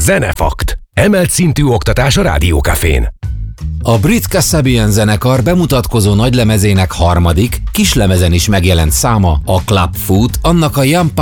Zenefakt. Emelt szintű oktatás a Rádiókafén. A brit Kasabian zenekar bemutatkozó nagylemezének harmadik, kislemezen is megjelent száma, a Club Foot, annak a Young